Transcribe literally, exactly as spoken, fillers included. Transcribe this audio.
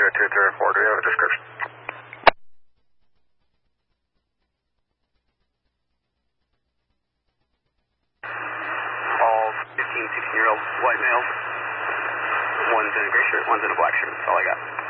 India two three four, do you have a description? All fifteen, sixteen year old white males. One's in a gray shirt, one's in a black shirt. That's all I got.